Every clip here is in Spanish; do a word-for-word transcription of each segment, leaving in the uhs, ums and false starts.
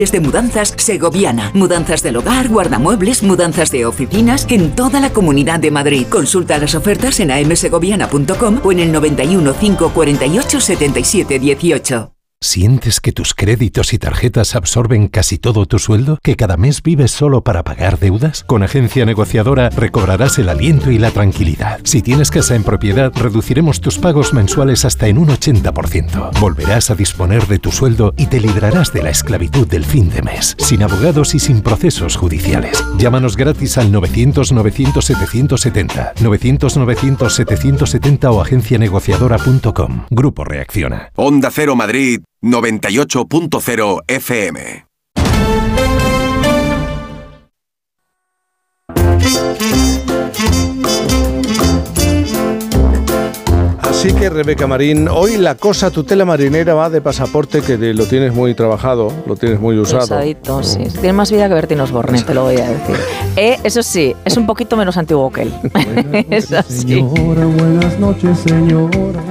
Es de Mudanzas Segoviana. Mudanzas del hogar, guardamuebles, mudanzas de oficinas en toda la Comunidad de Madrid. Consulta las ofertas en a m segoviana punto com o en el noventa y uno, cinco cuarenta y ocho, setenta y siete dieciocho. ¿Sientes que tus créditos y tarjetas absorben casi todo tu sueldo? ¿Que cada mes vives solo para pagar deudas? Con Agencia Negociadora recobrarás el aliento y la tranquilidad. Si tienes casa en propiedad, reduciremos tus pagos mensuales hasta en un ochenta por ciento. Volverás a disponer de tu sueldo y te librarás de la esclavitud del fin de mes, sin abogados y sin procesos judiciales. Llámanos gratis al novecientos, novecientos, setecientos setenta, novecientos, novecientos, setecientos setenta o agencia negociadora punto com. Grupo Reacciona. Onda Cero Madrid noventa y ocho punto cero F M. Así que, Rebeca Marín, hoy la cosa tutela marinera va de pasaporte, que lo tienes muy trabajado, lo tienes muy usado. Usadito, sí. Tiene más vida que Bertín Osborne, te lo voy a decir. Eh, eso sí, es un poquito menos antiguo que él. Eso sí. Señora, buenas noches, señora.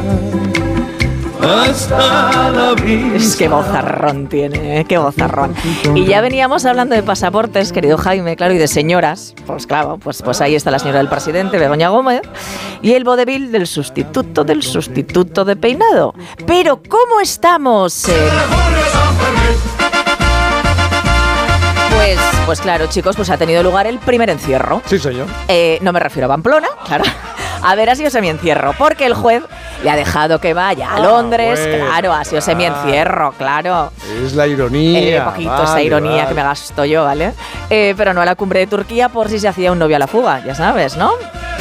Hasta la brisa. Es que bozarrón tiene, ¿eh? Qué bozarrón. Y ya veníamos hablando de pasaportes, querido Jaime, claro, y de señoras. Pues claro, pues, pues ahí está la señora del presidente, Begoña Gómez, y el vodevil del sustituto del sustituto de peinado. Pero ¿cómo estamos? Eh? Pues, pues claro, chicos, pues ha tenido lugar el primer encierro. Sí, señor. Eh, no me refiero a Pamplona, claro. A ver, ha sido semi-encierro, porque el juez le ha dejado que vaya a Londres. Ah, bueno, claro, ha sido claro. semi-encierro, claro. Es la ironía. Eh, un poquito vale, esa ironía vale. que me gasto yo, ¿vale? Eh, pero no a la cumbre de Turquía por si se hacía un novio a la fuga, ya sabes, ¿no?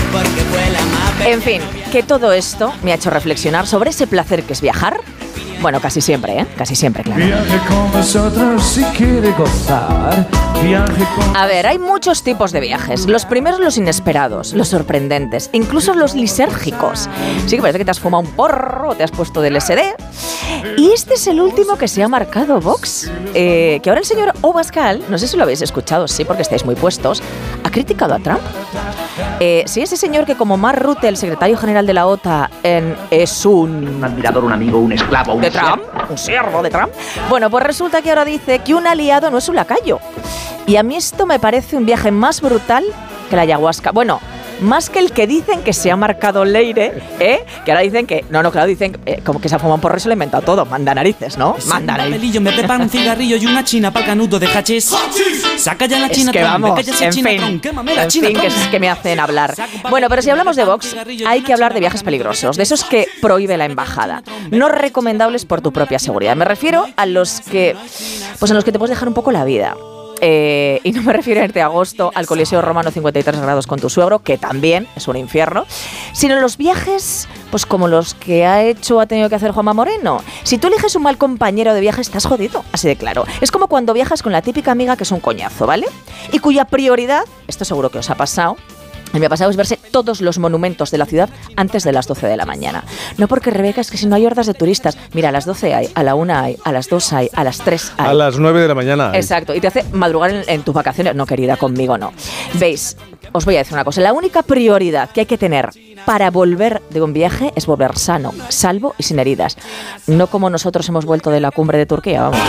En fin, que todo esto me ha hecho reflexionar sobre ese placer que es viajar. Bueno, casi siempre, ¿eh? Casi siempre, claro. Viaje con nosotros si quiere gozar. Viaje con... A ver, hay muchos tipos de viajes. Los primeros, los inesperados, los sorprendentes, incluso los lisérgicos. Sí que parece que te has fumado un porro o te has puesto del ese de. Y este es el último que se ha marcado Vox. Eh, que ahora el señor Obascal, no sé si lo habéis escuchado, sí, porque estáis muy puestos, ha criticado a Trump. Eh, sí, ese señor que como Mark Rutte, el secretario general de la OTAN, en, es un... Un admirador, un amigo, un esclavo, un... ¿De Trump? ¿Un siervo de Trump? Bueno, pues resulta que ahora dice que un aliado no es un lacayo. Y a mí esto me parece un viaje más brutal que la ayahuasca. Bueno, más que el que dicen que se ha marcado Leire, ¿eh? Que ahora dicen que... No, no, claro, dicen eh, como que se ha fumado un porro y se lo ha inventado todo. Manda narices, ¿no? Manda narices. Me preparo un cigarrillo y una china para el canudo de hachís. Saca ya la es china que tron, vamos, esa en china fin, tron, quémame la en china fin, que es que me hacen hablar. Bueno, pero si hablamos de Vox, hay que hablar de viajes peligrosos, de esos que prohíbe la embajada. No recomendables por tu propia seguridad. Me refiero a los que, pues en los que te puedes dejar un poco la vida. Eh, y no me refiero a irte a agosto al Coliseo Romano cincuenta y tres grados con tu suegro, que también es un infierno, sino los viajes, pues como los que ha hecho o ha tenido que hacer Juanma Moreno. Si tú eliges un mal compañero de viaje, estás jodido, así de claro. Es como cuando viajas con la típica amiga que es un coñazo, ¿vale? Y cuya prioridad, esto seguro que os ha pasado, a mí me ha pasado es verse todos los monumentos de la ciudad antes de las doce de la mañana. No porque, Rebeca, es que si no hay hordas de turistas. Mira, a las doce hay, a la una hay, a las dos hay, a las tres hay. A las nueve de la mañana hay. Exacto, y te hace madrugar en, en tus vacaciones. No, querida, conmigo no. Veis, os voy a decir una cosa. La única prioridad que hay que tener para volver de un viaje es volver sano, salvo y sin heridas. No como nosotros hemos vuelto de la cumbre de Turquía, vamos.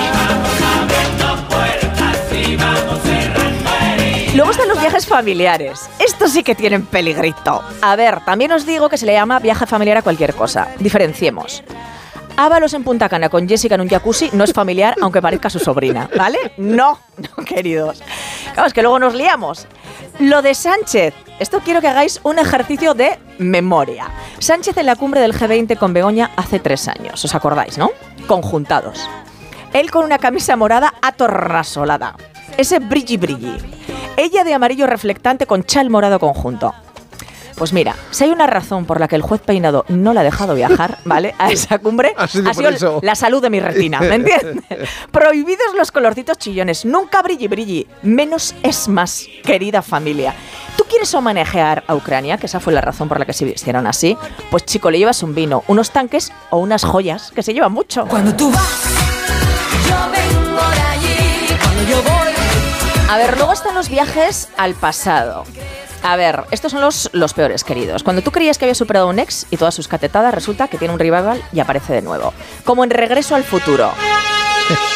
Luego están los viajes familiares. Estos sí que tienen peligrito. A ver, también os digo que se le llama viaje familiar a cualquier cosa. Diferenciemos. Ábalos en Punta Cana con Jessica en un jacuzzi no es familiar, aunque parezca su sobrina, ¿vale? No, no, queridos. Claro, es que luego nos liamos. Lo de Sánchez. Esto quiero que hagáis un ejercicio de memoria. Sánchez en la cumbre del G veinte con Begoña hace tres años. ¿Os acordáis, no? Conjuntados. Él con una camisa morada atornasolada. Ese brilli brilli. Ella de amarillo reflectante con chal morado conjunto. Pues mira, si hay una razón por la que el juez peinado no la ha dejado viajar, ¿vale?, a esa cumbre, ha sido, ha sido eso. La salud de mi retina, ¿me entiendes? Prohibidos los colorcitos chillones, nunca brilli brilli, menos es más, querida familia. ¿Tú quieres homenajear a Ucrania, que esa fue la razón por la que se vistieron así? Pues chico, le llevas un vino, unos tanques o unas joyas, que se llevan mucho. Cuando tú vas, yo vengo de allí, cuando yo voy. A ver, luego están los viajes al pasado. A ver, estos son los, los peores, queridos. Cuando tú creías que había superado a un ex y todas sus catetadas, resulta que tiene un revival y aparece de nuevo. Como en Regreso al Futuro.